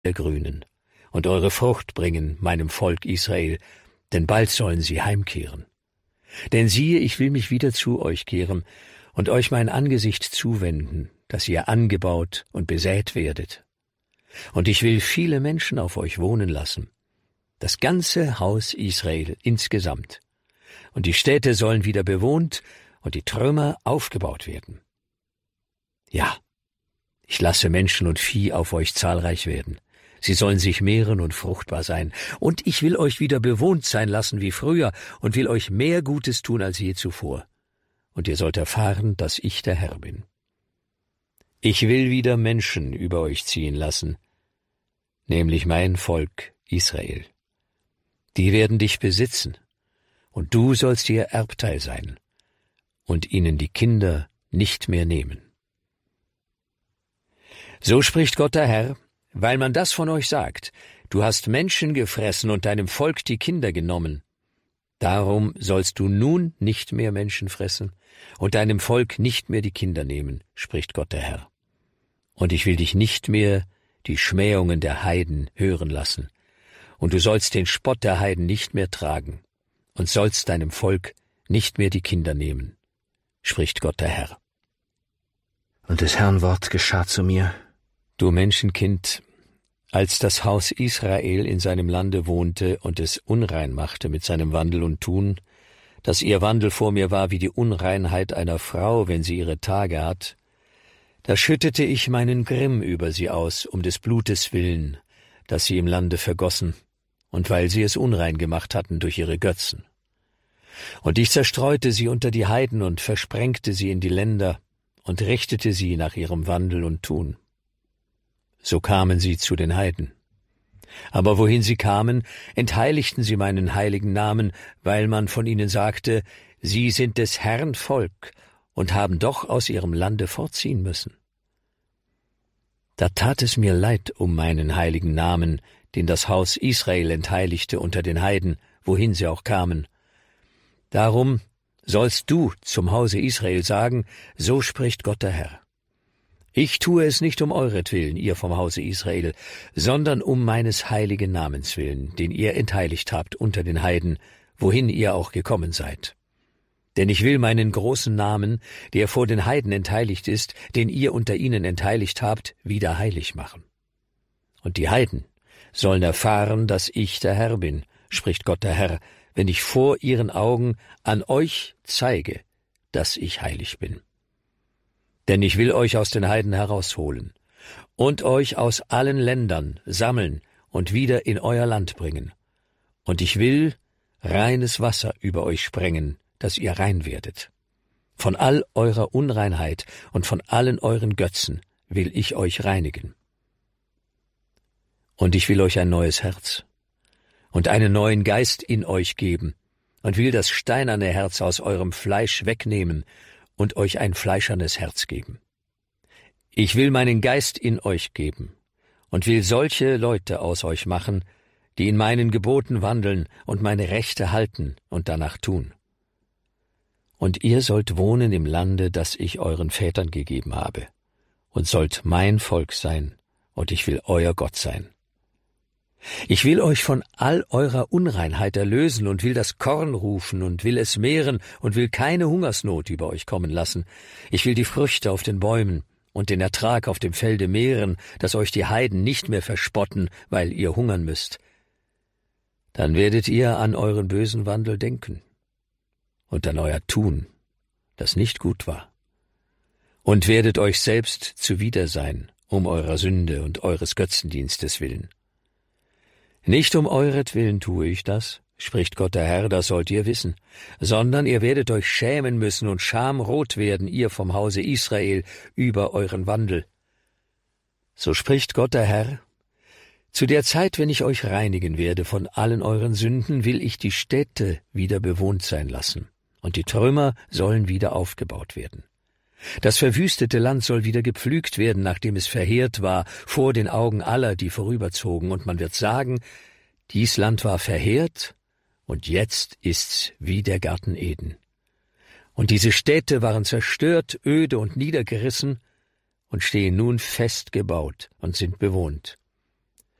ergrünen und eure Frucht bringen meinem Volk Israel, denn bald sollen sie heimkehren. Denn siehe, ich will mich wieder zu euch kehren und euch mein Angesicht zuwenden, dass ihr angebaut und besät werdet. Und ich will viele Menschen auf euch wohnen lassen, das ganze Haus Israel insgesamt. Und die Städte sollen wieder bewohnt und die Trümmer aufgebaut werden. Ja, ich lasse Menschen und Vieh auf euch zahlreich werden. Sie sollen sich mehren und fruchtbar sein. Und ich will euch wieder bewohnt sein lassen wie früher und will euch mehr Gutes tun als je zuvor. Und ihr sollt erfahren, dass ich der Herr bin. Ich will wieder Menschen über euch ziehen lassen, nämlich mein Volk Israel. Die werden dich besitzen, und du sollst ihr Erbteil sein und ihnen die Kinder nicht mehr nehmen. So spricht Gott der Herr, weil man das von euch sagt, du hast Menschen gefressen und deinem Volk die Kinder genommen. Darum sollst du nun nicht mehr Menschen fressen und deinem Volk nicht mehr die Kinder nehmen, spricht Gott der Herr. Und ich will dich nicht mehr die Schmähungen der Heiden hören lassen, und du sollst den Spott der Heiden nicht mehr tragen und sollst deinem Volk nicht mehr die Kinder nehmen, spricht Gott der Herr. Und des Herrn Wort geschah zu mir: Du Menschenkind, als das Haus Israel in seinem Lande wohnte und es unrein machte mit seinem Wandel und Tun, dass ihr Wandel vor mir war wie die Unreinheit einer Frau, wenn sie ihre Tage hat, da schüttete ich meinen Grimm über sie aus, um des Blutes willen, das sie im Lande vergossen, und weil sie es unrein gemacht hatten durch ihre Götzen. Und ich zerstreute sie unter die Heiden und versprengte sie in die Länder und richtete sie nach ihrem Wandel und Tun. So kamen sie zu den Heiden. Aber wohin sie kamen, entheiligten sie meinen heiligen Namen, weil man von ihnen sagte, sie sind des Herrn Volk und haben doch aus ihrem Lande fortziehen müssen. Da tat es mir leid um meinen heiligen Namen, den das Haus Israel entheiligte unter den Heiden, wohin sie auch kamen. Darum sollst du zum Hause Israel sagen, so spricht Gott der Herr. Ich tue es nicht um euretwillen, ihr vom Hause Israel, sondern um meines heiligen Namens willen, den ihr entheiligt habt unter den Heiden, wohin ihr auch gekommen seid. Denn ich will meinen großen Namen, der vor den Heiden entheiligt ist, den ihr unter ihnen entheiligt habt, wieder heilig machen. Und die Heiden sollen erfahren, dass ich der Herr bin, spricht Gott der Herr, wenn ich vor ihren Augen an euch zeige, dass ich heilig bin. Denn ich will euch aus den Heiden herausholen und euch aus allen Ländern sammeln und wieder in euer Land bringen. Und ich will reines Wasser über euch sprengen, dass ihr rein werdet. Von all eurer Unreinheit und von allen euren Götzen will ich euch reinigen. Und ich will euch ein neues Herz und einen neuen Geist in euch geben und will das steinerne Herz aus eurem Fleisch wegnehmen und euch ein fleischernes Herz geben. Ich will meinen Geist in euch geben und will solche Leute aus euch machen, die in meinen Geboten wandeln und meine Rechte halten und danach tun. Und ihr sollt wohnen im Lande, das ich euren Vätern gegeben habe, und sollt mein Volk sein, und ich will euer Gott sein. Ich will euch von all eurer Unreinheit erlösen und will das Korn rufen und will es mehren und will keine Hungersnot über euch kommen lassen. Ich will die Früchte auf den Bäumen und den Ertrag auf dem Felde mehren, dass euch die Heiden nicht mehr verspotten, weil ihr hungern müsst. Dann werdet ihr an euren bösen Wandel denken und an euer Tun, das nicht gut war, und werdet euch selbst zuwider sein, um eurer Sünde und eures Götzendienstes willen. Nicht um euretwillen tue ich das, spricht Gott der Herr, das sollt ihr wissen, sondern ihr werdet euch schämen müssen und schamrot werden, ihr vom Hause Israel, über euren Wandel. So spricht Gott der Herr: Zu der Zeit, wenn ich euch reinigen werde von allen euren Sünden, will ich die Städte wieder bewohnt sein lassen, und die Trümmer sollen wieder aufgebaut werden. Das verwüstete Land soll wieder gepflügt werden, nachdem es verheert war, vor den Augen aller, die vorüberzogen, und man wird sagen, dies Land war verheert, und jetzt ist's wie der Garten Eden. Und diese Städte waren zerstört, öde und niedergerissen und stehen nun fest gebaut und sind bewohnt.